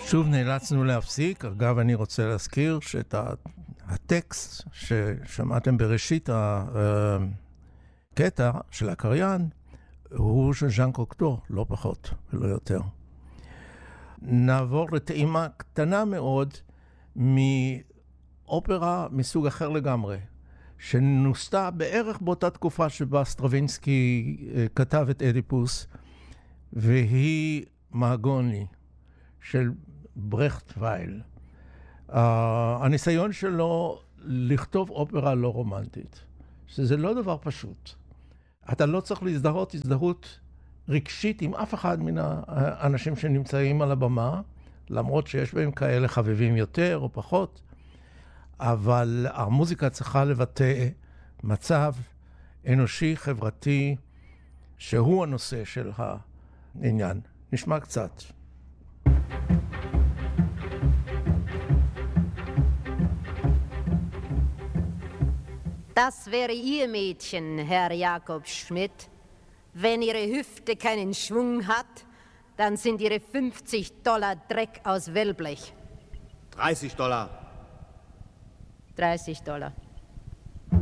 שוב נאלצנו להפסיק. אגב, אני רוצה להזכיר שאת הטקסט ששמעתם בראשית הקטע של הקריין הוא של ז'אן קוקטו, לא פחות ולא יותר. נעבור לטעימה קטנה מאוד מאופרה מסוג אחר לגמרי, שנוסתה בערך באותה תקופה שבה סטרווינסקי כתב את אדיפוס, והיא מאגוני של ברכט וייל. הניסיון שלו לכתוב אופרה לא רומנטית, שזה לא דבר פשוט. אתה לא צריך להזדהות הזדהות רגשית עם אף אחד מן האנשים שנמצאים על הבמה, למרות שיש בהם כאלה חביבים יותר או פחות, אבל המוזיקה צריכה לבטא מצב אנושי, חברתי, שהוא הנושא של העניין. נשמע קצת. Das wäre Ihr Mädchen, Herr Jakob Schmidt. Wenn Ihre Hüfte keinen Schwung hat, dann sind Ihre $50 Dreck aus Wellblech. $30. $30.